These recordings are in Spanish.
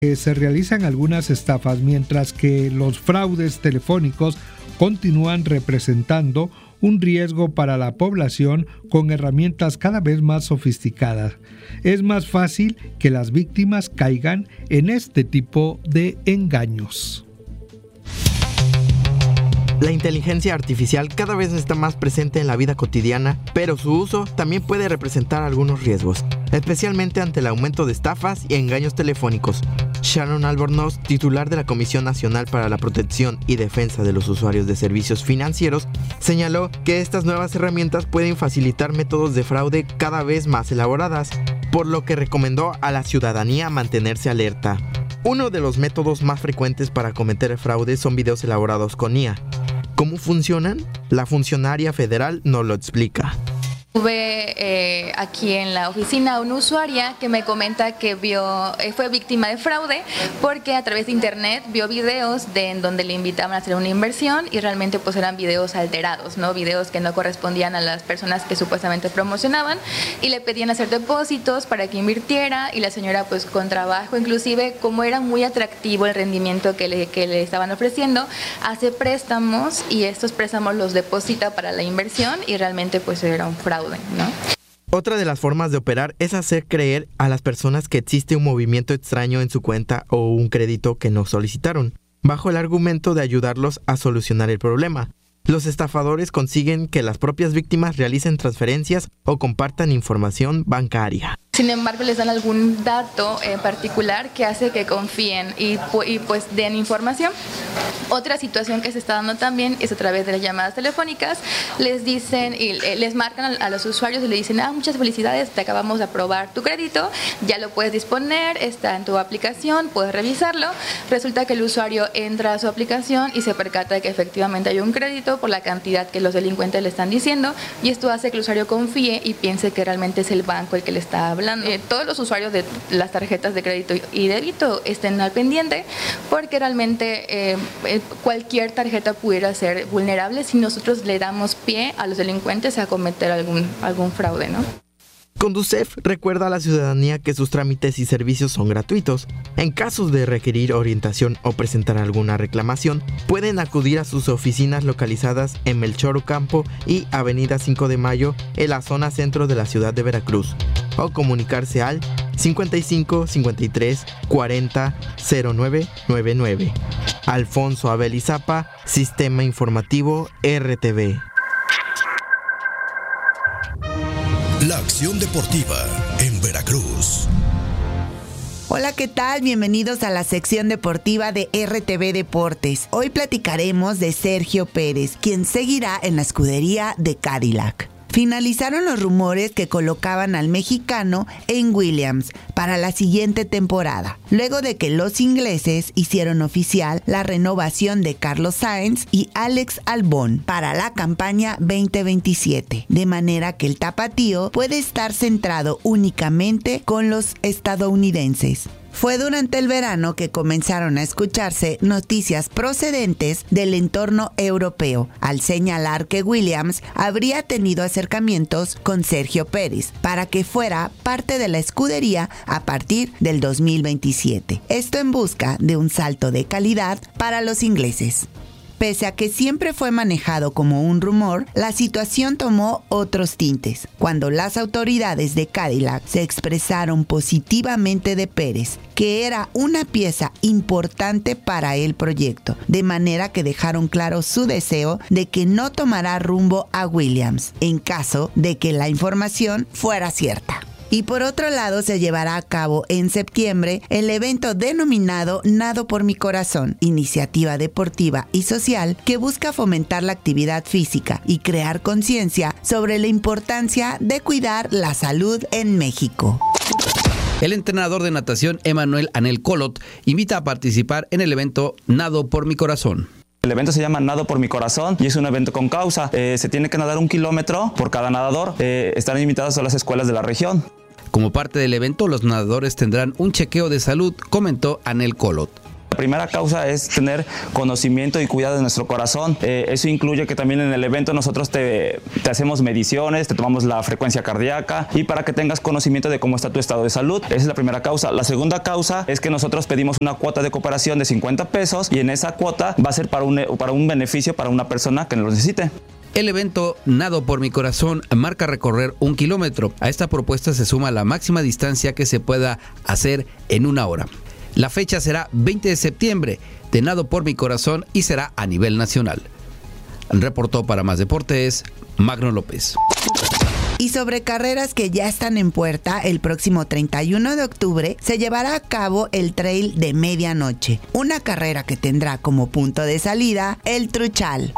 Se realizan algunas estafas, mientras que los fraudes telefónicos continúan representando un riesgo para la población con herramientas cada vez más sofisticadas. Es más fácil que las víctimas caigan en este tipo de engaños. La inteligencia artificial cada vez está más presente en la vida cotidiana, pero su uso también puede representar algunos riesgos, especialmente ante el aumento de estafas y engaños telefónicos. Sharon Albornoz, titular de la Comisión Nacional para la Protección y Defensa de los Usuarios de Servicios Financieros, señaló que estas nuevas herramientas pueden facilitar métodos de fraude cada vez más elaboradas, por lo que recomendó a la ciudadanía mantenerse alerta. Uno de los métodos más frecuentes para cometer fraude son videos elaborados con IA. ¿Cómo funcionan? La funcionaria federal nos lo explica. Tuve aquí en la oficina una usuaria que me comenta que fue víctima de fraude porque a través de internet vio videos en donde le invitaban a hacer una inversión y realmente pues eran videos alterados, ¿no? Videos que no correspondían a las personas que supuestamente promocionaban y le pedían hacer depósitos para que invirtiera y la señora pues con trabajo, inclusive como era muy atractivo el rendimiento que le estaban ofreciendo, hace préstamos y estos préstamos los deposita para la inversión y realmente pues era un fraude, ¿no? Otra de las formas de operar es hacer creer a las personas que existe un movimiento extraño en su cuenta o un crédito que no solicitaron, bajo el argumento de ayudarlos a solucionar el problema. Los estafadores consiguen que las propias víctimas realicen transferencias o compartan información bancaria. Sin embargo, les dan algún dato en particular que hace que confíen y pues den información. Otra situación que se está dando también es a través de las llamadas telefónicas. Les dicen y les marcan a los usuarios y le dicen, muchas felicidades, te acabamos de aprobar tu crédito, ya lo puedes disponer, está en tu aplicación, puedes revisarlo. Resulta que el usuario entra a su aplicación y se percata de que efectivamente hay un crédito por la cantidad que los delincuentes le están diciendo y esto hace que el usuario confíe y piense que realmente es el banco el que le está hablando. Todos los usuarios de las tarjetas de crédito y débito estén al pendiente porque realmente cualquier tarjeta pudiera ser vulnerable si nosotros le damos pie a los delincuentes a cometer algún fraude, ¿no? Conducef recuerda a la ciudadanía que sus trámites y servicios son gratuitos. En casos de requerir orientación o presentar alguna reclamación, pueden acudir a sus oficinas localizadas en Melchor Ocampo y Avenida 5 de Mayo en la zona centro de la ciudad de Veracruz, o comunicarse al 55 53 40 0999. Alfonso Abel Izapa, Sistema Informativo RTV. La acción deportiva en Veracruz. Hola, ¿qué tal? Bienvenidos a la sección deportiva de RTV Deportes. Hoy platicaremos de Sergio Pérez, quien seguirá en la escudería de Cadillac. Finalizaron los rumores que colocaban al mexicano en Williams para la siguiente temporada, luego de que los ingleses hicieron oficial la renovación de Carlos Sainz y Alex Albon para la campaña 2027, de manera que el tapatío puede estar centrado únicamente con los estadounidenses. Fue durante el verano que comenzaron a escucharse noticias procedentes del entorno europeo, al señalar que Williams habría tenido acercamientos con Sergio Pérez para que fuera parte de la escudería a partir del 2027. Esto en busca de un salto de calidad para los ingleses. Pese a que siempre fue manejado como un rumor, la situación tomó otros tintes, cuando las autoridades de Cadillac se expresaron positivamente de Pérez, que era una pieza importante para el proyecto, de manera que dejaron claro su deseo de que no tomará rumbo a Williams, en caso de que la información fuera cierta. Y por otro lado, se llevará a cabo en septiembre el evento denominado Nado por mi Corazón, iniciativa deportiva y social que busca fomentar la actividad física y crear conciencia sobre la importancia de cuidar la salud en México. El entrenador de natación Emanuel Anel Colot invita a participar en el evento Nado por mi Corazón. El evento se llama Nado por mi Corazón y es un evento con causa. Se tiene que nadar 1 kilómetro por cada nadador. Están invitadas a las escuelas de la región. Como parte del evento, los nadadores tendrán un chequeo de salud, comentó Anel Colot. primera causa es tener conocimiento y cuidado de nuestro corazón. Eso incluye que también en el evento nosotros te hacemos mediciones, te tomamos la frecuencia cardíaca y para que tengas conocimiento de cómo está tu estado de salud. Esa es la primera causa. La segunda causa es que nosotros pedimos una cuota de cooperación de 50 pesos y en esa cuota va a ser para un beneficio para una persona que lo necesite. El evento Nado por mi corazón marca recorrer 1 kilómetro. A esta propuesta se suma la máxima distancia que se pueda hacer en 1 hora. La fecha será 20 de septiembre de Nado por mi corazón y será a nivel nacional. Reportó para Más Deportes, Magno López. Y sobre carreras que ya están en puerta, el próximo 31 de octubre se llevará a cabo el Trail de Medianoche, una carrera que tendrá como punto de salida el Truchal.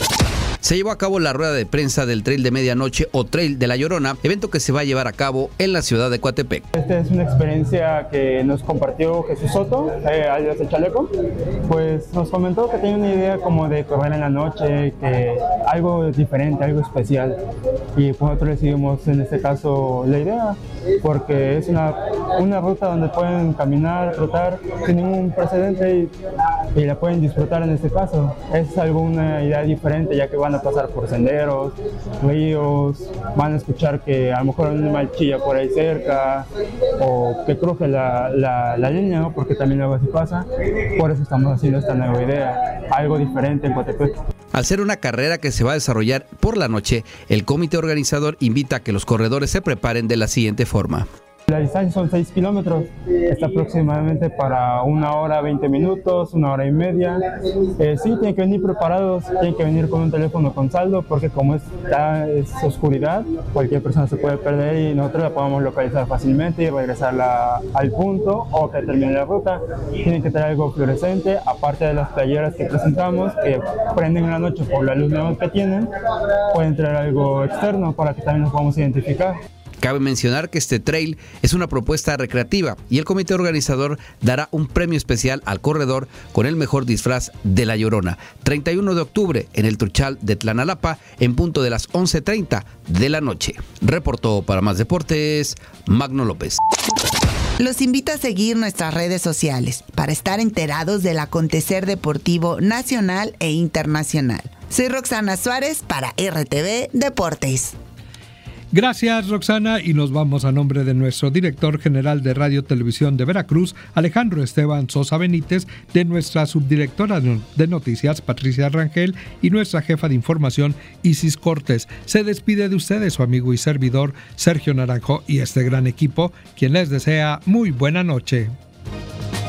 Se llevó a cabo la rueda de prensa del Trail de Medianoche o Trail de La Llorona, evento que se va a llevar a cabo en la ciudad de Coatepec. Esta es una experiencia que nos compartió Jesús Soto, alias El Chaleco. Pues nos comentó que tiene una idea como de correr en la noche, que algo diferente, algo especial. Y pues nosotros decidimos en este caso la idea, porque es una ruta donde pueden caminar, trotar sin ningún precedente y la pueden disfrutar en este caso. Es una idea diferente, ya que van a pasar por senderos, ríos, van a escuchar que a lo mejor un animal chilla por ahí cerca o que cruje la línea, ¿no? Porque también luego así pasa. Por eso estamos haciendo esta nueva idea, algo diferente en Coatepec. Al ser una carrera que se va a desarrollar por la noche, el comité organizador invita a que los corredores se preparen de la siguiente forma. La distancia son 6 kilómetros, está aproximadamente para 1 hora 20 minutos, 1 hora y media. Sí, tienen que venir preparados, tienen que venir con un teléfono con saldo, porque como es oscuridad, cualquier persona se puede perder y nosotros la podemos localizar fácilmente y regresarla al punto o que termine la ruta. Tienen que traer algo fluorescente, aparte de las playeras que presentamos, que prenden en la noche por la luz neón que tienen, pueden traer algo externo para que también nos podamos identificar. Cabe mencionar que este trail es una propuesta recreativa y el comité organizador dará un premio especial al corredor con el mejor disfraz de La Llorona. 31 de octubre en el Truchal de Tlanalapa en punto de las 11:30 de la noche. Reportó para Más Deportes, Magno López. Los invito a seguir nuestras redes sociales para estar enterados del acontecer deportivo nacional e internacional. Soy Roxana Suárez para RTV Deportes. Gracias, Roxana, y nos vamos a nombre de nuestro director general de Radio Televisión de Veracruz, Alejandro Esteban Sosa Benítez, de nuestra subdirectora de noticias, Patricia Rangel, y nuestra jefa de información, Isis Cortés. Se despide de ustedes su amigo y servidor, Sergio Naranjo, y este gran equipo, quien les desea muy buena noche.